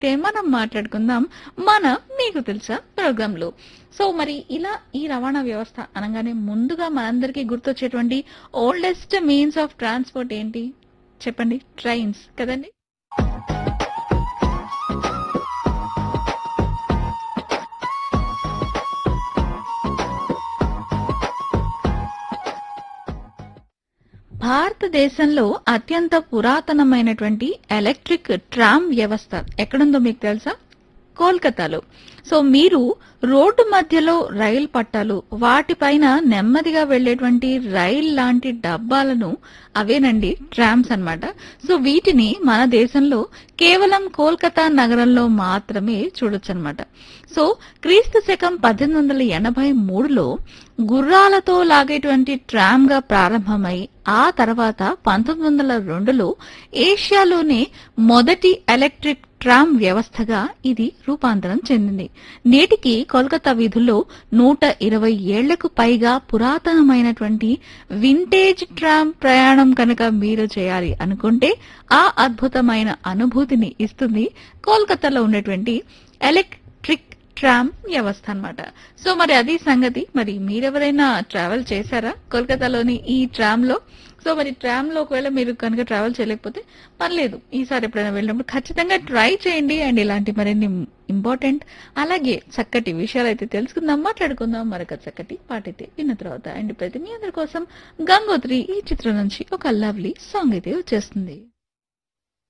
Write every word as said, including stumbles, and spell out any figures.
అయితే మనం మాట్లాడుకుందాం మన మీకు తెలుసా ప్రోగ్రామ్ లో. సో మరి ఇలా ఈ రవాణా వ్యవస్థ అనగానే ముందుగా మనందరికీ గుర్తొచ్చేటువంటి ఓల్డెస్ట్ మీన్స్ ఆఫ్ ట్రాన్స్పోర్ట్ ఏంటి చెప్పండి? ట్రైన్స్ కదండి. భారతదేశంలో అత్యంత పురాతనమైనటువంటి ఎలక్ట్రిక్ ట్రామ్ వ్యవస్థ ఎక్కడుందో మీకు తెలుసా? కోల్కతాలో. సో మీరు రోడ్డు మధ్యలో రైలు పట్టాలు, వాటిపైన నెమ్మదిగా వెళ్లేటువంటి రైల్ లాంటి డబ్బాలను అవేనండి ట్రామ్స్ అన్నమాట. సో వీటిని మన దేశంలో కేవలం కోల్కతా నగరంలో మాత్రమే చూడొచ్చన్నమాట. సో క్రీస్తు శకం పద్దెనిమిది వందల ఎనభై మూడులో గుర్రాలతో లాగేటువంటి ట్రామ్ గా ప్రారంభమై ఆ తర్వాత పంతొమ్మిది వందల రెండులో ఏషియాలోనే మొదటి ఎలక్ట్రిక్ ట్రామ్ వ్యవస్థగా ఇది రూపాంతరం చెందింది. నేటికి కోల్కతా వీధుల్లో నూట ఇరవై ఏళ్లకు పైగా పురాతనమైనటువంటి వింటేజ్ ట్రామ్ ప్రయాణం కనుక మీరు చేయాలి అనుకుంటే ఆ అద్భుతమైన అనుభూతిని ఇస్తుంది కోల్కతాలో ఉన్నటువంటి ఎలక్ట్రిక్ ట్రామ్ వ్యవస్థ అన్నమాట. సో మరి అది సంగతి. మరి మీరెవరైనా ట్రావెల్ చేశారా కోల్కతాలోని ఈ ట్రామ్ లో? సో మరి ట్రామ్ లో ఒకవేళ మీరు కనుక ట్రావెల్ చేయలేకపోతే పర్లేదు, ఈసారి ఎప్పుడైనా వెళ్ళినప్పుడు ఖచ్చితంగా ట్రై చేయండి. అండ్ ఇలాంటి మరిన్ని ఇంపార్టెంట్ అలాగే చక్కటి విషయాలు అయితే తెలుసుకుందాం, మాట్లాడుకుందాం. మరొక చక్కటి పాట అయితే విన్న తర్వాత అండ్ ప్రతి మీ అందరి కోసం గంగోత్రి ఈ చిత్రం నుంచి ఒక లవ్లీ సాంగ్ అయితే వచ్చేస్తుంది.